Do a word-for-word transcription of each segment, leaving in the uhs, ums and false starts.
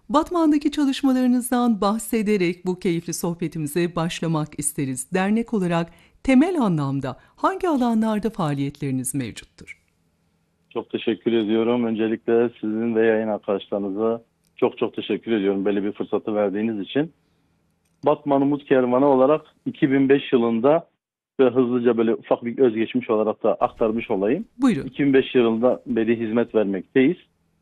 Batman'daki çalışmalarınızdan bahsederek bu keyifli sohbetimize başlamak isteriz. Dernek olarak temel anlamda hangi alanlarda faaliyetleriniz mevcuttur? Çok teşekkür ediyorum. Öncelikle sizin ve yayın arkadaşlarınıza çok çok teşekkür ediyorum böyle bir fırsatı verdiğiniz için. Batman Umut Kervanı olarak iki bin beş yılında ve hızlıca böyle ufak bir özgeçmiş olarak da aktarmış olayım. Buyurun. iki bin beş yılında beri hizmet vermekteyiz.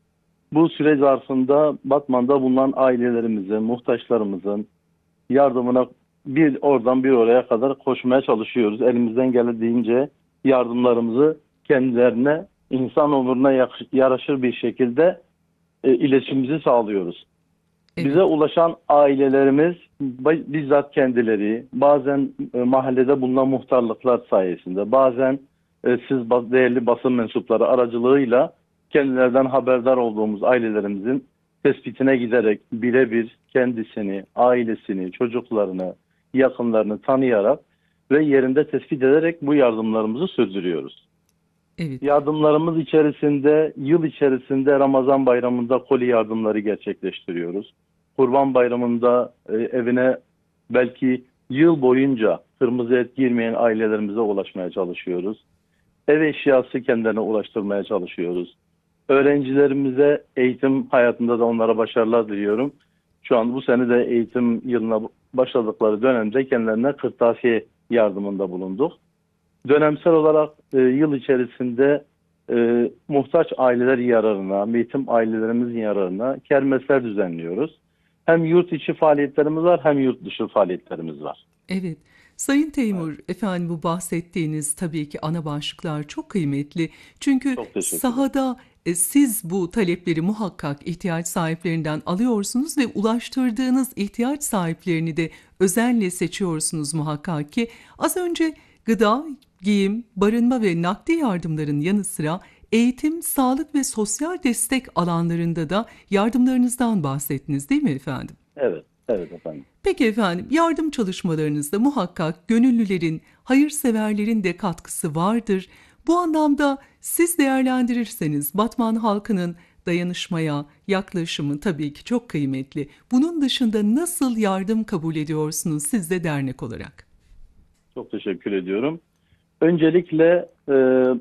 Bu süre zarfında Batman'da bulunan ailelerimizin, muhtaçlarımızın yardımına bir oradan bir oraya kadar koşmaya çalışıyoruz. Elimizden geldiğince yardımlarımızı kendilerine insan onuruna yaraşır bir şekilde e, iletişimimizi sağlıyoruz. Evet. Bize ulaşan ailelerimiz bizzat kendileri, bazen e, mahallede bulunan muhtarlıklar sayesinde, bazen e, siz değerli basın mensupları aracılığıyla kendilerden haberdar olduğumuz ailelerimizin tespitine giderek birebir kendisini, ailesini, çocuklarını, yakınlarını tanıyarak ve yerinde tespit ederek bu yardımlarımızı sürdürüyoruz. Evet. Yardımlarımız içerisinde yıl içerisinde Ramazan bayramında koli yardımları gerçekleştiriyoruz. Kurban bayramında e, evine belki yıl boyunca kırmızı et girmeyen ailelerimize ulaşmaya çalışıyoruz. Ev eşyası kendilerine ulaştırmaya çalışıyoruz. Öğrencilerimize eğitim hayatında da onlara başarılar diliyorum. Şu an bu sene de eğitim yılına başladıkları dönemde kendilerine kırtasiye yardımında bulunduk. Dönemsel olarak e, yıl içerisinde e, muhtaç aileler yararına, yetim ailelerimizin yararına kermesler düzenliyoruz. Hem yurt içi faaliyetlerimiz var hem yurt dışı faaliyetlerimiz var. Evet. Sayın Evet. Teymur, efendim bu bahsettiğiniz tabii ki ana başlıklar çok kıymetli. Çünkü Çok teşekkürler. sahada e, siz bu talepleri muhakkak ihtiyaç sahiplerinden alıyorsunuz ve ulaştırdığınız ihtiyaç sahiplerini de özenle seçiyorsunuz muhakkak ki. Az önce gıda, giyim, barınma ve nakdi yardımların yanı sıra eğitim, sağlık ve sosyal destek alanlarında da yardımlarınızdan bahsettiniz, değil mi efendim? Evet, evet efendim. Peki efendim, yardım çalışmalarınızda muhakkak gönüllülerin, hayırseverlerin de katkısı vardır. Bu anlamda siz değerlendirirseniz Batman halkının dayanışmaya yaklaşımı tabii ki çok kıymetli. Bunun dışında nasıl yardım kabul ediyorsunuz siz de dernek olarak? Çok teşekkür ediyorum. Öncelikle e,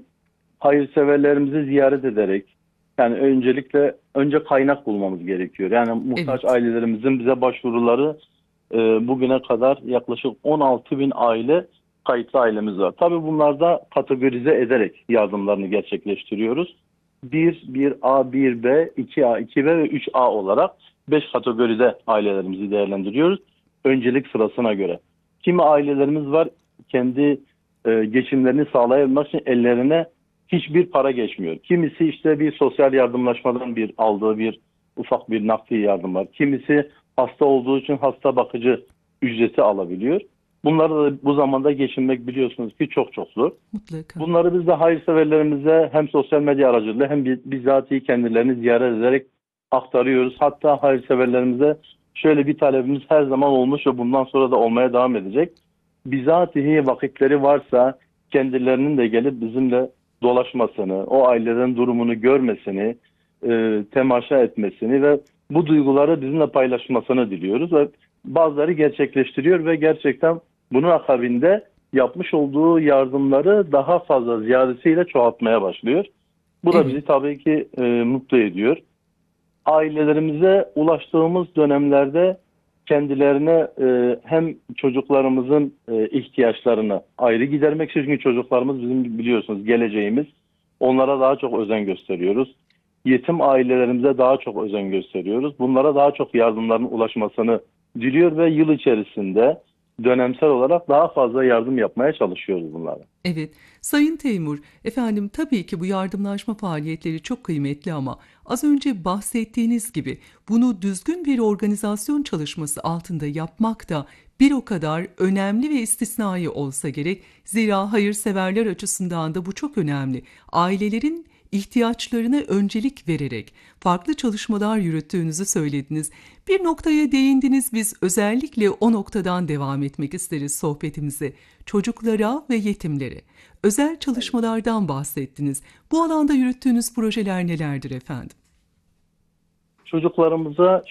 hayırseverlerimizi ziyaret ederek, yani öncelikle önce kaynak bulmamız gerekiyor. Yani muhtaç Evet, ailelerimizin bize başvuruları e, bugüne kadar yaklaşık on altı bin aile kayıtlı ailemiz var. Tabii bunlarda kategorize ederek yardımlarını gerçekleştiriyoruz. bir, bir A, bir B, iki A, iki B ve üç A olarak beş kategoride ailelerimizi değerlendiriyoruz. Öncelik sırasına göre. Kimi ailelerimiz var kendi e, geçimlerini sağlayabilmek için ellerine hiçbir para geçmiyor. Kimisi işte bir sosyal yardımlaşmadan bir aldığı bir ufak bir nakdi yardım var. Kimisi hasta olduğu için hasta bakıcı ücreti alabiliyor. Bunları da bu zamanda geçinmek biliyorsunuz ki çok çok zor. mutlaka. Bunları biz de hayırseverlerimize hem sosyal medya aracılığıyla hem bizatihi kendilerini ziyaret ederek aktarıyoruz. Hatta hayırseverlerimize şöyle bir talebimiz her zaman olmuş ve bundan sonra da olmaya devam edecek. Bizatihi vakitleri varsa kendilerinin de gelip bizimle dolaşmasını, o ailelerin durumunu görmesini, e, temaşa etmesini ve bu duyguları bizimle paylaşmasını diliyoruz. Ve bazıları gerçekleştiriyor ve gerçekten bunun akabinde yapmış olduğu yardımları daha fazla ziyadesiyle çoğaltmaya başlıyor. Bu da Evet, bizi tabii ki e, mutlu ediyor. Ailelerimize ulaştığımız dönemlerde kendilerine e, hem çocuklarımızın e, ihtiyaçlarını ayrı gidermek için, çünkü çocuklarımız bizim biliyorsunuz geleceğimiz. Onlara daha çok özen gösteriyoruz. Yetim ailelerimize daha çok özen gösteriyoruz. Bunlara daha çok yardımların ulaşmasını diliyor ve yıl içerisinde dönemsel olarak daha fazla yardım yapmaya çalışıyoruz bunlara. evet. Sayın Teymur, efendim tabii ki bu yardımlaşma faaliyetleri çok kıymetli ama az önce bahsettiğiniz gibi bunu düzgün bir organizasyon çalışması altında yapmak da bir o kadar önemli ve istisnai olsa gerek. Zira hayırseverler açısından da bu çok önemli. Ailelerin ihtiyaçlarına öncelik vererek farklı çalışmalar yürüttüğünüzü söylediniz. Bir noktaya değindiniz, biz özellikle o noktadan devam etmek isteriz sohbetimize. Çocuklara ve yetimlere. Özel Evet. çalışmalardan bahsettiniz. Bu alanda yürüttüğünüz projeler nelerdir efendim? Çocuklarımıza